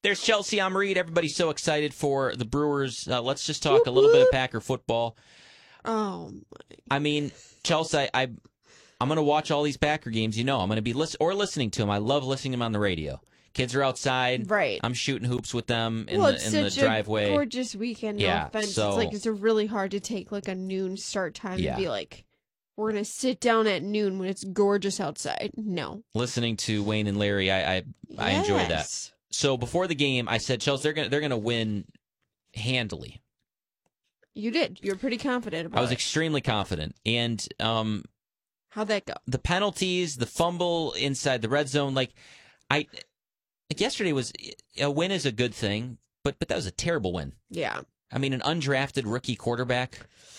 There's Chelsea. I'm Reed. Everybody's so excited for the Brewers. Let's just talk a little bit of Packer football. Oh, my. I mean, Chelsea, I'm going to watch all these Packer games. I'm going to be listening to them. I love listening to them on the radio. Kids are outside. Right. I'm shooting hoops with them in the driveway. It's a gorgeous weekend. No offense. So, it's really hard to take like a noon start time Yeah. and be like, we're going to sit down at noon when it's gorgeous outside. No. Listening to Wayne and Larry, I enjoy that. So before the game, I said, Chelsea, they're gonna win handily. You did. You're pretty confident about it. I was extremely confident. And how'd that go? The penalties, the fumble inside the red zone, yesterday was a win is a good thing, but that was a terrible win. Yeah. I mean, an undrafted rookie quarterback.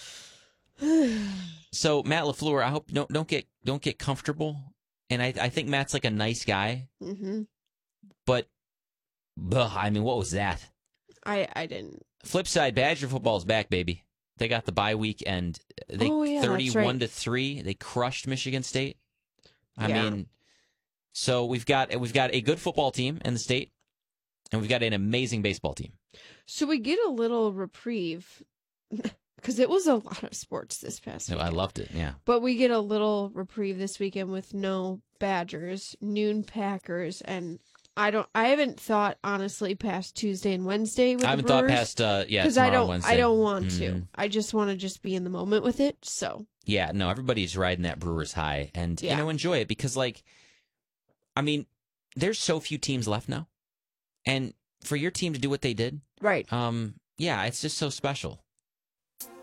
So Matt LaFleur, I hope don't get comfortable. And I think Matt's like a nice guy. Mm-hmm. But I mean, what was that? I didn't. Flip side, Badger football is back, baby. They got the bye week, and they 31-3. They crushed Michigan State. I mean, so we've got a good football team in the state, and we've got an amazing baseball team. So we get a little reprieve because it was a lot of sports this past weekend. I loved it. Yeah, but we get a little reprieve this weekend with no Badgers, noon Packers, and I haven't thought honestly past Tuesday and Wednesday with I haven't the Brewers, thought past because Wednesday. I don't want to. I just want to be in the moment with it. So yeah, no, everybody's riding that Brewers high, and enjoy it because I mean, there's so few teams left now, and for your team to do what they did, right? Yeah, it's just so special.